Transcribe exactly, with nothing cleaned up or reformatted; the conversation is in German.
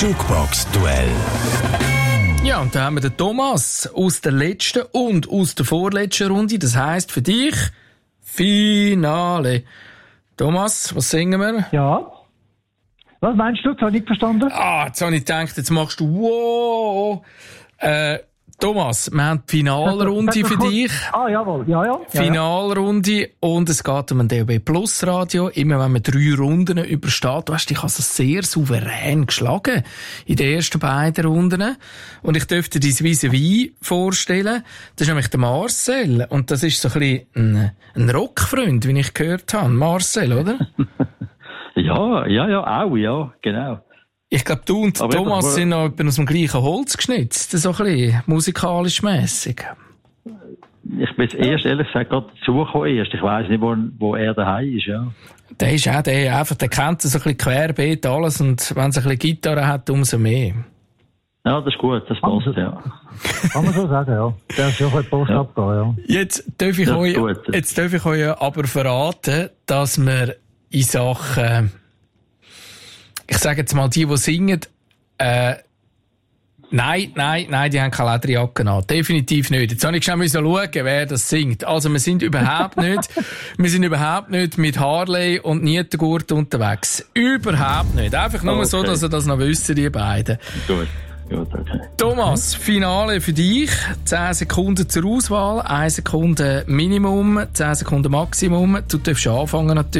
Jukebox-Duell. Ja, und da haben wir den Thomas aus der letzten und aus der vorletzten Runde. Das heisst für dich Finale. Thomas, was singen wir? Ja. Was meinst du? Das habe ich nicht verstanden. Ah, jetzt habe ich gedacht, jetzt machst du wow. Äh, Thomas, wir haben die Finalrunde für dich. Ah, jawohl. Ja, ja. Finalrunde und es geht um ein D A B Plus Radio. Immer wenn man drei Runden übersteht, du hast dich also sehr souverän geschlagen in den ersten beiden Runden. Und ich dürfte dir dein Vis-à-vis vorstellen. Das ist nämlich der Marcel. Und das ist so ein bisschen ein, ein Rockfreund, wie ich gehört habe. Marcel, oder? Ja, ja, ja, auch, ja, genau. Ich glaube, du und Aber Thomas ich, sind noch aus dem gleichen Holz geschnitzt, so ein bisschen musikalisch mässig. Ich bin jetzt erst, ehrlich gesagt, gerade dazugekommen erst. Ich weiss nicht, wo, wo er daheim ist, ja. Der ist auch der, einfach, der kennt so ein bisschen querbeet alles und wenn es ein bisschen Gitarre hat, umso mehr. Ja, das ist gut, das passt, ja. Kann man so sagen, ja. Der ist schon ein Post ja. abgehen, ja. Jetzt darf ich euch, jetzt darf ich euch aber verraten, dass wir in Sachen, ich sage jetzt mal, die, die singen, äh, nein, nein, nein, die haben keine Lederjacke an. Definitiv nicht. Jetzt habe ich schon schauen, wer das singt. Also, wir sind überhaupt nicht, wir sind überhaupt nicht mit Harley und Nietengurt unterwegs. Überhaupt nicht. Einfach nur okay. So, dass ihr das noch wisst, die beiden. Gut. Gut, okay. Thomas, Finale für dich. zehn Sekunden zur Auswahl, eine Sekunde Minimum, zehn Sekunden Maximum. Du darfst anfangen natürlich.